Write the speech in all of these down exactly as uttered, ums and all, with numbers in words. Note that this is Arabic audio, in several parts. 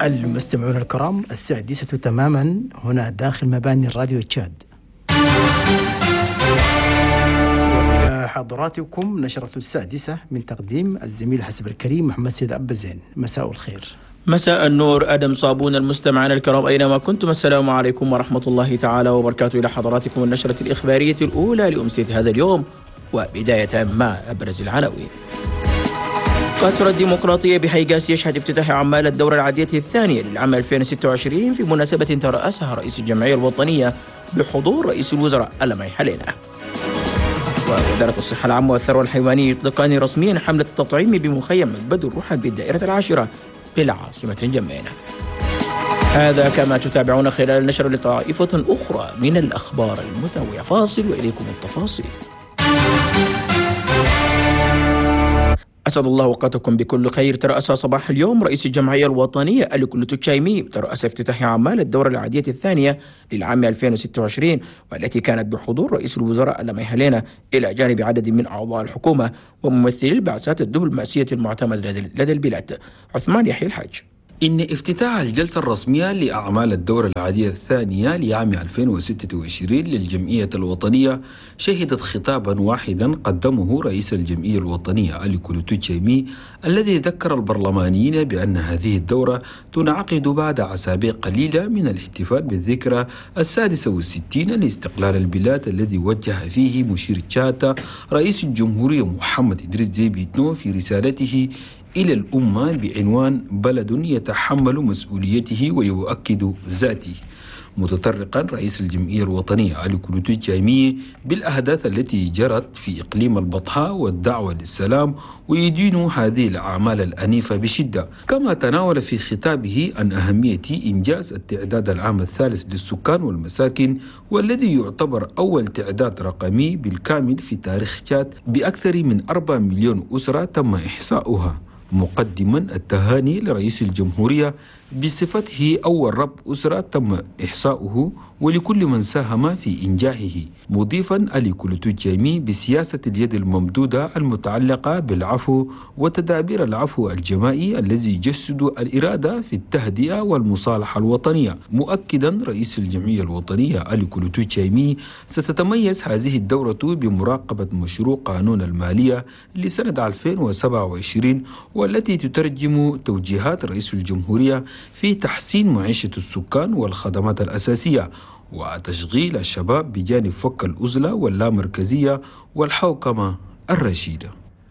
المستمعون الكرام، السادسة تماما هنا داخل مباني الراديو تشاد. وإلى حضراتكم نشرة السادسة من تقديم الزميل حسب الكريم محمد سيد أبا زين. مساء الخير. مساء النور أدم صابون. المستمعين الكرام أينما كنتم، السلام عليكم ورحمة الله تعالى وبركاته. إلى حضراتكم النشرة الإخبارية الأولى لأمسية هذا اليوم، وبداية مع أبرز العناوين. قصر الديمقراطية بحيقاس يشهد افتتاح أعمال الدورة العادية الثانية للعام ألفين وستة وعشرين في مناسبة ترأسها رئيس الجمعية الوطنية بحضور رئيس الوزراء ألمي حلينا. ووزارة الصحة العامة والثروة الحيوانية يطلقان رسميا حملة التطعيم بمخيم البدر الرحب بالدائرة العاشرة بالعاصمة جمينة. هذا كما تتابعون خلال النشر لطائفة أخرى من الأخبار المتنوعة. فاصل وإليكم التفاصيل. أسعد الله أوقاتكم بكل خير. ترأس صباح اليوم رئيس الجمعية الوطنية ألي كلوتو تشايمي ترأس افتتاح أعمال الدورة العادية الثانية للعام ألفين وستة وعشرين، والتي كانت بحضور رئيس الوزراء ألمي حلينا إلى جانب عدد من أعضاء الحكومة وممثلي البعثات الدبلوماسية المعتمدة لدى البلاد. عثمان يحيى الحاج. إن افتتاح الجلسة الرسمية لأعمال الدورة العادية الثانية لعام ألفين وستة وعشرين للجمعية الوطنية شهدت خطابا واحدا قدمه رئيس الجمعية الوطنية ألي كلوتو تشايمي، الذي ذكر البرلمانيين بأن هذه الدورة تنعقد بعد أسابيع قليلة من الاحتفال بالذكرى السادسة والستين لاستقلال البلاد، الذي وجه فيه مشير تشاتا رئيس الجمهورية محمد إدريس ديبي إتنو في رسالته إلى الأمة بعنوان بلد يتحمل مسؤوليته ويؤكد ذاته، متطرقا رئيس الجمعية الوطنية ألي كلوتو تشايمي بالأحداث التي جرت في إقليم البطحاء والدعوة للسلام، ويدين هذه الأعمال الأنيفة بشدة. كما تناول في خطابه عن أهمية إنجاز التعداد العام الثالث للسكان والمساكن، والذي يعتبر أول تعداد رقمي بالكامل في تاريخ تشاد بأكثر من أربعة مليون أسرة تم إحصاؤها، مقدما التهاني لرئيس الجمهورية بصفته أول رب أسرة تم إحصاؤه ولكل من ساهم في إنجاحه، مضيفا ألي كلوتو تشايمي بسياسة اليد الممدودة المتعلقة بالعفو وتدابير العفو الجماعي الذي يجسد الإرادة في التهدئة والمصالحة الوطنية، مؤكدا رئيس الجمعية الوطنية ألي كلوتو تشايمي ستتميز هذه الدورة بمراقبة مشروع قانون المالية لسنة ألفين وسبعة وعشرين، والتي تترجم توجيهات رئيس الجمهورية في تحسين معيشة السكان والخدمات الأساسية وتشغيل الشباب بجانب فك الأزلة واللامركزية والحوكمة الرشيدة.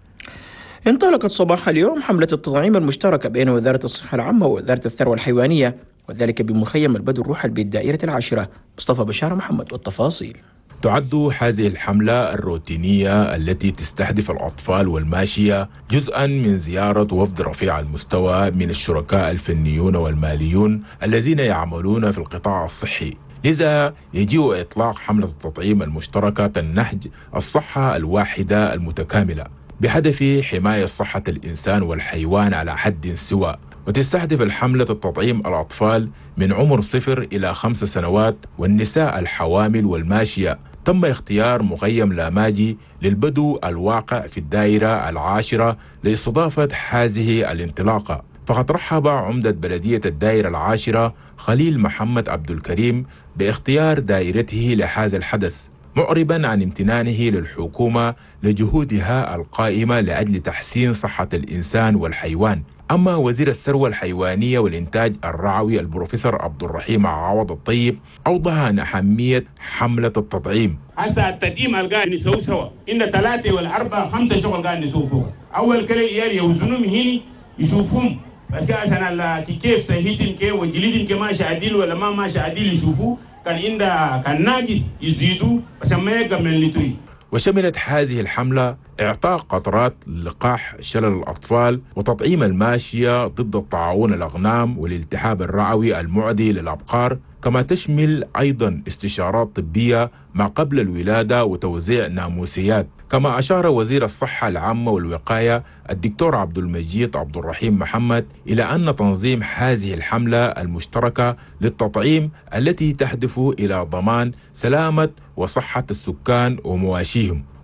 انطلقت صباح اليوم حملة التطعيم المشتركة بين وزارة الصحة العامة ووزارة الثروة الحيوانية، وذلك بمخيم البدر الرحب بالدائرة العاشرة. مصطفى بشار محمد والتفاصيل. تعد هذه الحملة الروتينية التي تستهدف الأطفال والماشية جزءا من زيارة وفد رفيع المستوى من الشركاء الفنيون والماليون الذين يعملون في القطاع الصحي، لذا يجيء إطلاق حملة التطعيم المشتركة النهج الصحة الواحدة المتكاملة بهدف حماية صحة الإنسان والحيوان على حد سواء. وتستهدف الحملة التطعيم الأطفال من عمر صفر إلى خمس سنوات والنساء الحوامل والماشية. تم اختيار مخيم لاماجي للبدو الواقع في الدائرة العاشرة لاستضافة هذه الانطلاقة، فقد رحب عمدة بلدية الدائرة العاشرة خليل محمد عبد الكريم باختيار دائرته لهذا الحدث، معربا عن امتنانه للحكومة لجهودها القائمة لأجل تحسين صحة الإنسان والحيوان. أما وزير الثروة الحيوانية والإنتاج الرعوي البروفيسور عبد الرحيم عوض الطيب أوضح عن أهمية حملة التطعيم. هسا التطعيم القاعد نسوي سوا إن ثلاثة والأربعة خمسة شغل قاعد نسوي سوا. أول كلا يال يوزنهم هني يشوفهم بس عشان الله كيف صحيتين كيف وجليدين كما شاديل ولا ما ما شاديل يشوفوا كان إندا كان ناقص يزيدوا بس ما يكمل لتوي. وشملت هذه الحملة إعطاء قطرات لقاح شلل الأطفال وتطعيم الماشية ضد الطاعون الأغنام والالتهاب الرعوي المعدي للأبقار، كما تشمل أيضا استشارات طبية ما قبل الولادة وتوزيع ناموسيات. كما أشار وزير الصحة العامة والوقاية الدكتور عبد المجيد عبد الرحيم محمد إلى أن تنظيم هذه الحملة المشتركة للتطعيم التي تهدف إلى ضمان سلامة وصحة السكان ومواشيهم،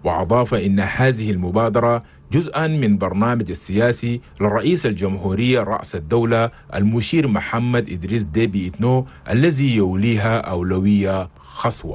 وأضاف إن هذه المبادرة جزءا من برنامج السياسي لرئيس الجمهورية رأس الدولة المشير محمد إدريس ديبي إتنو الذي يوليها أولوية خصوة.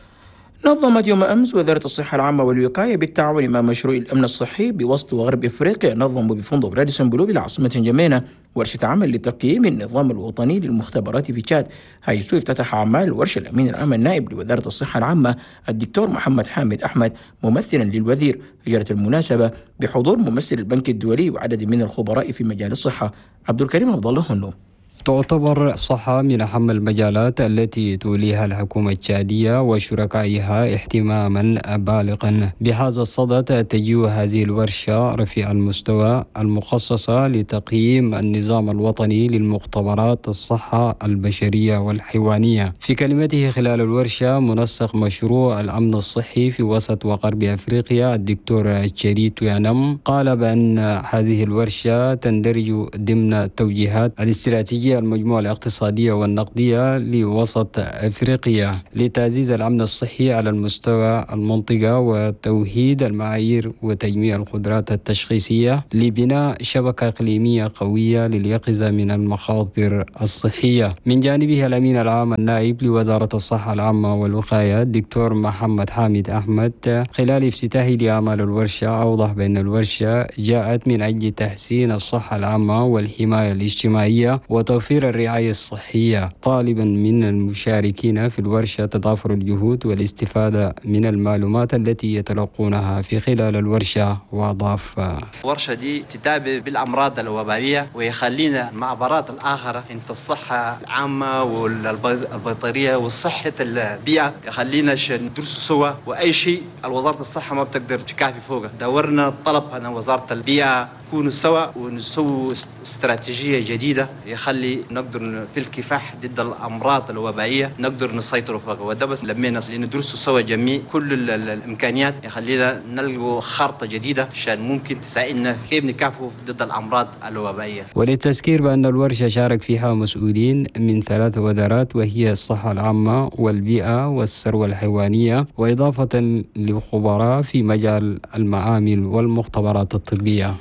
نظمت يوم أمس وزارة الصحة العامة والوقاية بالتعاون مع مشروع الأمن الصحي بوسط وغرب إفريقيا نظموا بفندق راديسون بلو بالعاصمة جمينة ورشة عمل لتقييم النظام الوطني للمختبرات في تشاد، حيث افتتح أعمال الورشة الأمين العام النائب لوزارة الصحة العامة الدكتور محمد حامد أحمد ممثلا للوزير. جرت المناسبة بحضور ممثل البنك الدولي وعدد من الخبراء في مجال الصحة. عبد الكريم عبد الله هنو. تعتبر الصحة من أهم المجالات التي توليها الحكومة التشادية وشركائها اهتماما بالغا. بهذا الصدد تجيء هذه الورشة رفيع المستوى المخصصة لتقييم النظام الوطني للمختبرات الصحة البشرية والحيوانية. في كلمته خلال الورشة منسق مشروع الأمن الصحي في وسط وغرب أفريقيا الدكتور تشيري تويانم قال بأن هذه الورشة تندرج ضمن توجيهات الاستراتيجية المجموعة الاقتصادية والنقدية لوسط أفريقيا لتعزيز الأمن الصحي على المستوى المنطقة وتوحيد المعايير وتجميع القدرات التشخيصية لبناء شبكة إقليمية قوية لليقظة من المخاطر الصحية. من جانبه الأمين العام النائب لوزارة الصحة العامة والوقاية الدكتور محمد حامد أحمد خلال افتتاحه لأعمال الورشة أوضح بأن الورشة جاءت من أجل تحسين الصحة العامة والحماية الاجتماعية وتوفير الرعاية الصحية، طالبا من المشاركين في الورشة تضافر الجهود والاستفادة من المعلومات التي يتلقونها في خلال الورشة. وأضاف الورشة دي تتابع بالأمراض الوبائية ويخلينا المعبرات الآخرة انت الصحة العامة والبيطرية والصحة البيئة يخلينا ندرس سوا، وأي شيء الوزارة الصحة ما بتقدر تكافي فوقه. دورنا طلب أن وزارة البيئة نكونوا سوا ونسوي استراتيجية جديدة يخلي نقدر في الكفاح ضد الأمراض الوبائية نقدر نسيطر فوقها. وده بس لما ندرسوا سوا جميع كل الإمكانيات يخلينا نلقوا خارطة جديدة عشان ممكن تساعدنا كيف نكافحوا ضد الأمراض الوبائية. وللتذكير بأن الورشة شارك فيها مسؤولين من ثلاث وزارات وهي الصحة العامة والبيئة والثروة الحيوانية، وإضافة لخبراء في مجال المعامل والمختبرات الطبية.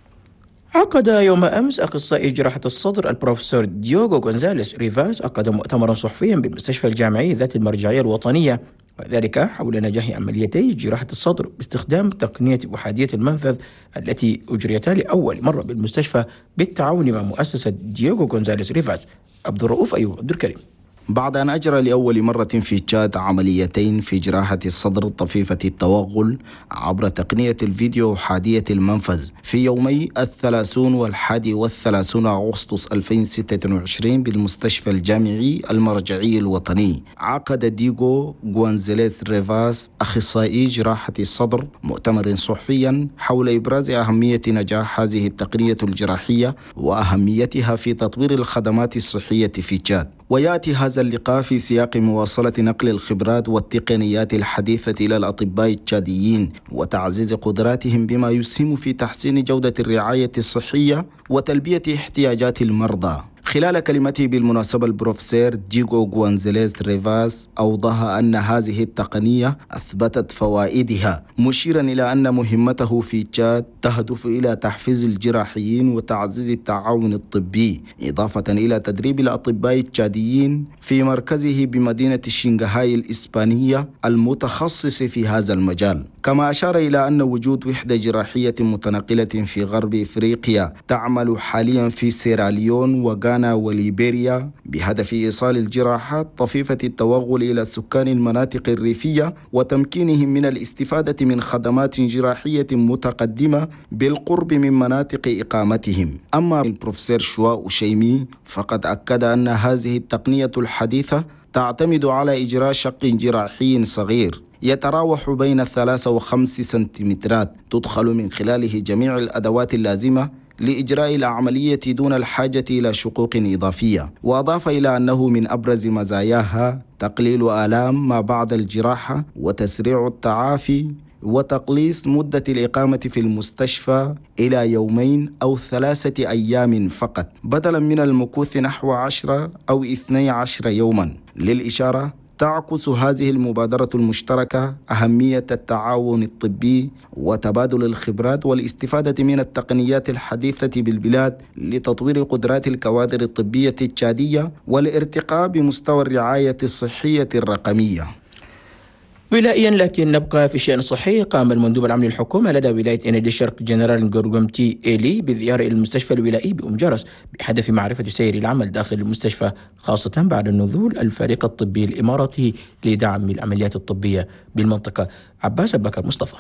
عقد يوم أمس أخصائي جراحة الصدر البروفيسور ديوغو غونزاليس ريفاس عقد مؤتمرا صحفيا بالمستشفى الجامعي ذات المرجعية الوطنية، وذلك حول نجاح عمليتي جراحة الصدر باستخدام تقنية أحادية المنفذ التي أجريتا لأول مرة بالمستشفى بالتعاون مع مؤسسة ديوغو غونزاليس ريفاس. عبد الرؤوف أيوب عبد الكريم. بعد أن أجرى لأول مرة في تشاد عمليتين في جراحة الصدر طفيفة التوغل عبر تقنية الفيديو أحادية المنفذ في يومي الثلاثون والحادي والثلاثون أغسطس ألفين وستة وعشرين بالمستشفى الجامعي المرجعي الوطني، عقد ديغو غونزاليس ريفاس أخصائي جراحة الصدر مؤتمر صحفيا حول إبراز أهمية نجاح هذه التقنية الجراحية وأهميتها في تطوير الخدمات الصحية في تشاد. ويأتي هذا اللقاء في سياق مواصلة نقل الخبرات والتقنيات الحديثة إلى الأطباء التشاديين وتعزيز قدراتهم بما يسهم في تحسين جودة الرعاية الصحية وتلبية احتياجات المرضى. خلال كلمته بالمناسبة البروفيسور ديغو غونزاليس ريفاس أوضح أن هذه التقنية أثبتت فوائدها، مشيرا إلى أن مهمته في تشاد تهدف إلى تحفيز الجراحيين وتعزيز التعاون الطبي، إضافة إلى تدريب الأطباء التشاديين في مركزه بمدينة الشنغهاي الإسبانية المتخصص في هذا المجال. كما أشار إلى أن وجود وحدة جراحية متنقلة في غرب إفريقيا تعمل حاليا في سيراليون وغانا وليبيريا بهدف إيصال الجراحات طفيفة التوغل إلى سكان المناطق الريفية وتمكينهم من الاستفادة من خدمات جراحية متقدمة بالقرب من مناطق إقامتهم. أما البروفيسور شواء شيمي فقد أكد أن هذه التقنية الحديثة تعتمد على إجراء شق جراحي صغير يتراوح بين ثلاثة وخمس سنتيمترات تدخل من خلاله جميع الأدوات اللازمة لإجراء العملية دون الحاجة إلى شقوق إضافية. وأضاف إلى أنه من أبرز مزاياها تقليل آلام ما بعد الجراحة وتسريع التعافي وتقليص مدة الإقامة في المستشفى إلى يومين أو ثلاثة أيام فقط بدلا من المكوث نحو عشرة أو اثني عشر يوما. للإشارة تعكس هذه المبادرة المشتركة أهمية التعاون الطبي وتبادل الخبرات والاستفادة من التقنيات الحديثة بالبلاد لتطوير قدرات الكوادر الطبية التشادية والارتقاء بمستوى الرعاية الصحية الرقمية. ولائيا لكن نبقى في الشأن الصحي. قام المندوب العام للحكومة لدى ولاية إنيدي الشرق جنرال غورغومتي إيلي بزيارة إلى المستشفى الولائي بأم جرس بهدف معرفة سير العمل داخل المستشفى، خاصة بعد نزول الفريق الطبي الإماراتي لدعم العمليات الطبية بالمنطقة. عباس بكر مصطفى.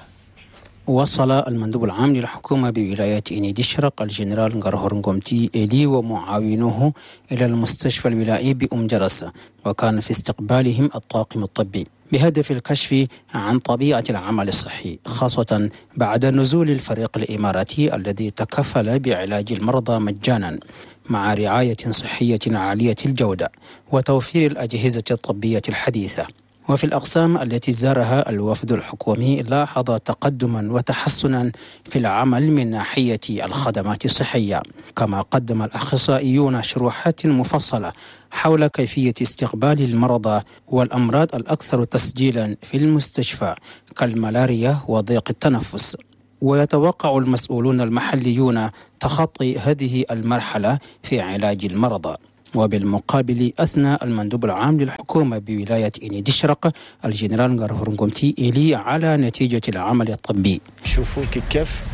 وصل المندوب العام للحكومة بولاية إنيدي الشرق الجنرال غورغومتي إيلي ومعاونوه إلى المستشفى الولائي بأم جرس، وكان في استقبالهم الطاقم الطبي بهدف الكشف عن طبيعة العمل الصحي، خاصة بعد نزول الفريق الإماراتي الذي تكفل بعلاج المرضى مجانا مع رعاية صحية عالية الجودة وتوفير الأجهزة الطبية الحديثة. وفي الأقسام التي زارها الوفد الحكومي لاحظ تقدما وتحسنا في العمل من ناحية الخدمات الصحية، كما قدم الأخصائيون شروحات مفصلة حول كيفية استقبال المرضى والأمراض الأكثر تسجيلا في المستشفى كالملاريا وضيق التنفس. ويتوقع المسؤولون المحليون تخطي هذه المرحلة في علاج المرضى. وبالمقابل أثنى المندوب العام للحكومة بولاية إنيدي الشرق الجنرال غورغومتي إيلي على نتيجة العمل الطبي. شوفوا كيف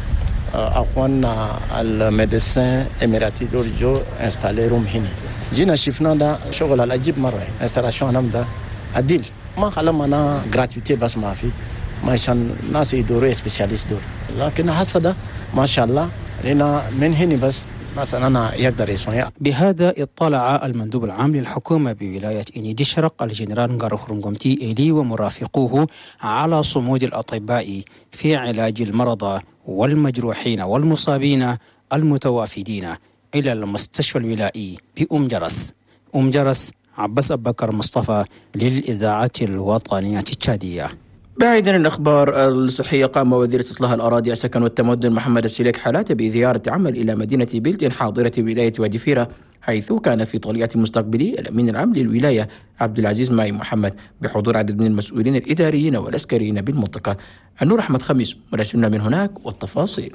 أخواننا الميديسين إماراتي دول جو انستاليروم هنا، جينا شفنا ده شغل العجيب مرة، انستالاشون أنا ده عديل ما خلمنا غراتيوتي بس ما في ما عشان ناس يدوروا سبيشاليست دور، لكن هسه ما شاء الله لنا من هنا بس مثلا يقدر يسوي. بهذا اطلع المندوب العام للحكومة بولاية إنيدي الشرق الجنرال غورغومتي إيلي ومرافقوه على صمود الأطباء في علاج المرضى والمجروحين والمصابين المتوافدين إلى المستشفى الولائي بأم جرس. أم جرس، عباس بكر مصطفى للإذاعة الوطنية التشادية. بعيدا عن الأخبار الصحية، قام وزير استصلاح الأراضي السكن والتمدن محمد السليك حالات بزيارة عمل إلى مدينة بيلتين حاضرة ولاية وادي فيرة، حيث كان في طليعة مستقبلي الأمين العام للولاية عبد العزيز ماي محمد بحضور عدد من المسؤولين الإداريين والعسكريين بالمنطقة. النور أحمد خميس مراسلنا من هناك والتفاصيل.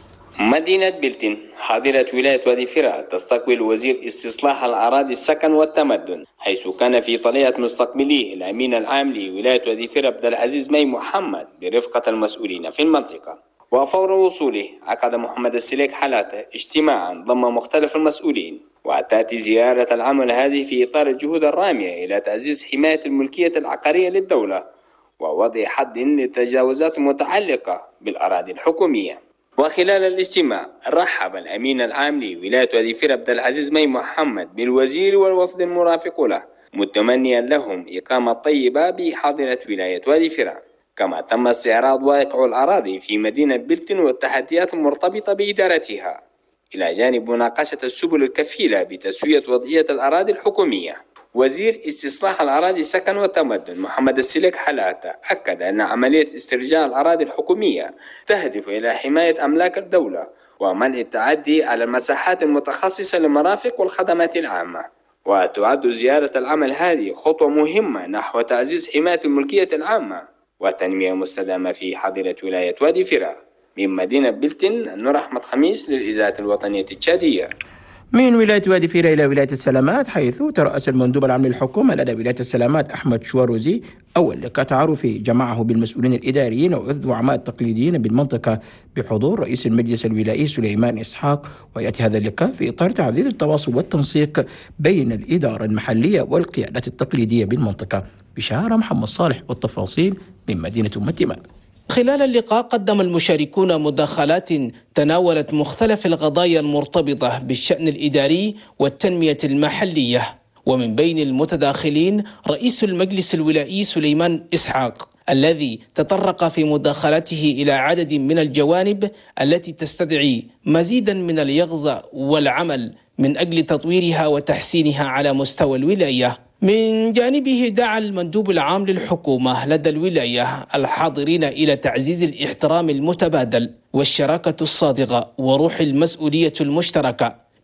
مدينة بيلتين حاضرة ولاية وادي فيرة تستقبل وزير استصلاح الأراضي السكن والتمدن، حيث كان في طليعة مستقبليه الأمين العام لولاية وادي فيرة عبد العزيز ماي محمد برفقة المسؤولين في المنطقة. وفور وصوله عقد محمد السليك حالاته اجتماعا ضم مختلف المسؤولين، وتأتي زيارة العمل هذه في إطار الجهود الرامية إلى تعزيز حماية الملكية العقارية للدولة ووضع حد للتجاوزات المتعلقة بالأراضي الحكومية. وخلال الاجتماع رحب الأمين العام لولاية وادي فيرة عبد العزيز ماي محمد بالوزير والوفد المرافق له، متمنيا لهم إقامة طيبة بحاضرة ولاية وادي فيرة. كما تم استعراض واقع الأراضي في مدينة بيلتين والتحديات المرتبطة بإدارتها، إلى جانب مناقشة السبل الكفيلة بتسوية وضعية الأراضي الحكومية. وزير استصلاح الأراضي السكن والتمدن محمد السليك حلاته أكد أن عملية استرجاع الأراضي الحكومية تهدف إلى حماية أملاك الدولة ومنع التعدي على المساحات المتخصصة للمرافق والخدمات العامة. وتعد زيارة العمل هذه خطوة مهمة نحو تعزيز حماية الملكية العامة وتنمية مستدامة في حاضرة ولاية وادي فيرة. من مدينة بيلتين، النور أحمد خميس للإذاعة الوطنية التشادية. من ولاية وادي فيرة إلى ولاية السلامات، حيث ترأس المندوب العام للحكومة لدى ولاية السلامات أحمد شواروزي أول لقاء تعارفي جمعه بالمسؤولين الإداريين والزعماء التقليديين بالمنطقة بحضور رئيس المجلس الولائي سليمان إسحاق. ويأتي هذا اللقاء في إطار تعزيز التواصل والتنسيق بين الإدارة المحلية والقيادات التقليدية بالمنطقة. بشارة محمد صالح والتفاصيل من مدينة أم التمام. خلال اللقاء قدم المشاركون مداخلات تناولت مختلف القضايا المرتبطة بالشأن الإداري والتنمية المحلية. ومن بين المتداخلين رئيس المجلس الولائي سليمان إسحاق، الذي تطرق في مداخلته إلى عدد من الجوانب التي تستدعي مزيدا من اليقظة والعمل من أجل تطويرها وتحسينها على مستوى الولاية. من جانبه دعا المندوب العام للحكومة لدى الولاية الحاضرين إلى تعزيز الاحترام المتبادل والشراكة الصادقة وروح المسؤولية المشتركة،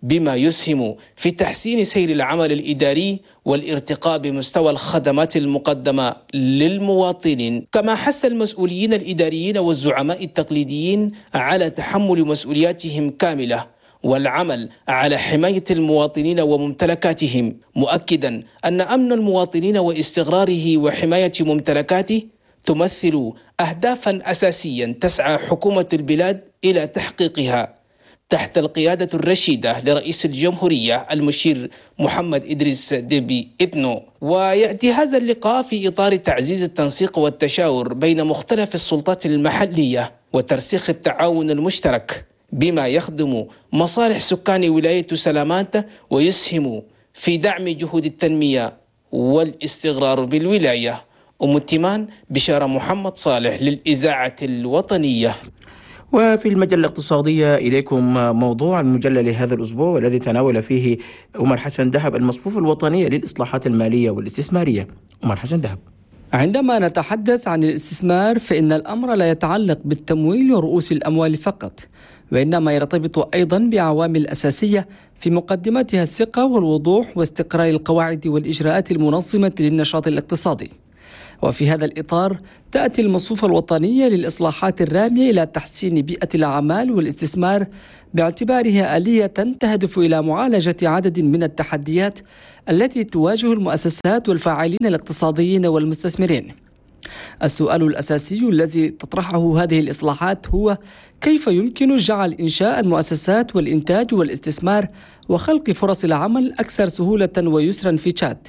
بما يسهم في تحسين سير العمل الإداري والارتقاء بمستوى الخدمات المقدمة للمواطنين. كما حث المسؤولين الإداريين والزعماء التقليديين على تحمل مسؤولياتهم كاملة والعمل على حماية المواطنين وممتلكاتهم، مؤكدا أن أمن المواطنين واستقراره وحماية ممتلكاته تمثل أهدافا أساسيا تسعى حكومة البلاد إلى تحقيقها تحت القيادة الرشيدة لرئيس الجمهورية المشير محمد إدريس ديبي إتنو. ويأتي هذا اللقاء في إطار تعزيز التنسيق والتشاور بين مختلف السلطات المحلية وترسيخ التعاون المشترك بما يخدم مصالح سكان ولاية سلامات ويسهم في دعم جهود التنمية والاستقرار بالولاية. أم التمان بشارة محمد صالح للإذاعة الوطنية. وفي المجلة الاقتصادية إليكم موضوع المجلة لهذا الأسبوع والذي تناول فيه عمر حسن دهب المصفوفة الوطنية للإصلاحات المالية والاستثمارية. عمر حسن دهب: عندما نتحدث عن الاستثمار فإن الأمر لا يتعلق بالتمويل ورؤوس الأموال فقط، وإنما يرتبط أيضا بعوامل أساسية في مقدمتها الثقة والوضوح واستقرار القواعد والإجراءات المنظمة للنشاط الاقتصادي. وفي هذا الإطار تأتي المصفوفة الوطنية للإصلاحات الرامية إلى تحسين بيئة الأعمال والاستثمار باعتبارها آلية تهدف إلى معالجة عدد من التحديات التي تواجه المؤسسات والفاعلين الاقتصاديين والمستثمرين. السؤال الأساسي الذي تطرحه هذه الإصلاحات هو كيف يمكن جعل إنشاء المؤسسات والإنتاج والاستثمار وخلق فرص العمل أكثر سهولة ويسرا في تشاد.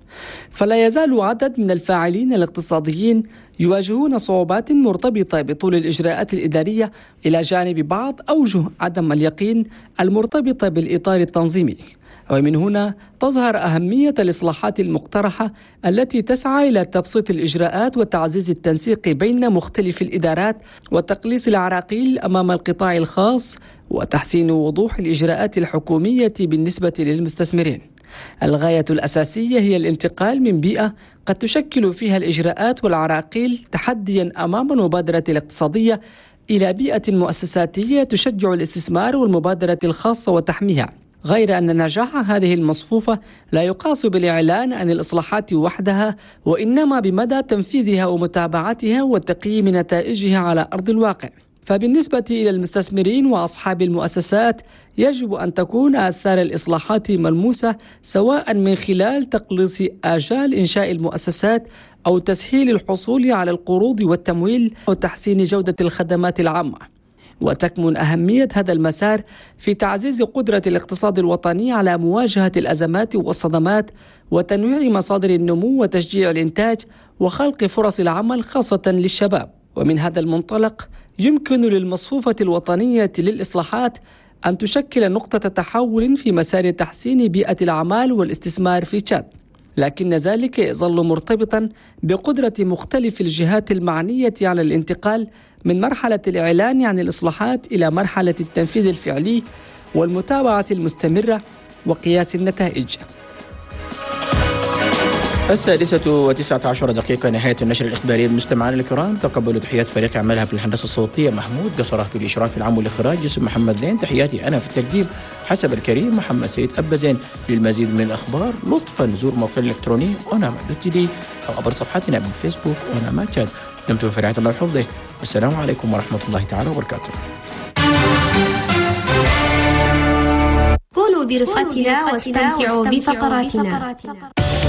فلا يزال عدد من الفاعلين الاقتصاديين يواجهون صعوبات مرتبطة بطول الإجراءات الإدارية إلى جانب بعض أوجه عدم اليقين المرتبطة بالإطار التنظيمي. ومن هنا تظهر أهمية الإصلاحات المقترحة التي تسعى إلى تبسيط الإجراءات وتعزيز التنسيق بين مختلف الإدارات وتقليص العراقيل أمام القطاع الخاص وتحسين وضوح الإجراءات الحكومية بالنسبة للمستثمرين. الغاية الأساسية هي الانتقال من بيئة قد تشكل فيها الإجراءات والعراقيل تحديا أمام المبادرة الاقتصادية إلى بيئة مؤسساتية تشجع الاستثمار والمبادرة الخاصة وتحميها. غير أن نجاح هذه المصفوفة لا يقاس بالإعلان عن الإصلاحات وحدها، وإنما بمدى تنفيذها ومتابعتها وتقييم نتائجها على أرض الواقع. فبالنسبة إلى المستثمرين وأصحاب المؤسسات يجب أن تكون آثار الإصلاحات ملموسة، سواء من خلال تقليص آجال إنشاء المؤسسات أو تسهيل الحصول على القروض والتمويل أو تحسين جودة الخدمات العامة. وتكمن أهمية هذا المسار في تعزيز قدرة الاقتصاد الوطني على مواجهة الأزمات والصدمات وتنويع مصادر النمو وتشجيع الإنتاج وخلق فرص العمل خاصة للشباب. ومن هذا المنطلق يمكن للمصفوفة الوطنية للإصلاحات أن تشكل نقطة تحول في مسار تحسين بيئة الأعمال والاستثمار في تشاد، لكن ذلك يظل مرتبطا بقدرة مختلف الجهات المعنية على الانتقال من مرحلة الإعلان عن الإصلاحات إلى مرحلة التنفيذ الفعلي والمتابعة المستمرة وقياس النتائج. السادسة وتسعة عشر دقيقة، نهاية النشر الإخباري. المستمعين الكرام، تقبلوا تحيات فريق عملها في الهندسة الصوتية محمود قصرة، في الإشراف العام والإخراج يوسف محمد زين، تحياتي أنا في التقديم حسب الكريم محمد سيد أبا زين. للمزيد من الأخبار لطفا زور موقع الإلكتروني أوناما دوت دي أو عبر صفحتنا من فيسبوك أوناما تشاد. دمتم في رعاية الله وحفظه، والسلام عليكم ورحمة الله تعالى وبركاته. كونوا برفقتنا واستمتعوا بفقراتنا.